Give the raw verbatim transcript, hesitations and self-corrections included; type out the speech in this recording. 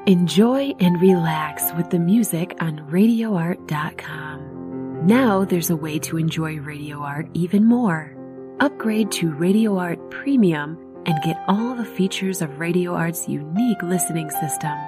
Enjoy and relax with the music on radio art dot com. Now there's a way to enjoy Radio Art even more. Upgrade to Radio Art Premium and get all the features of Radio Art's unique listening system.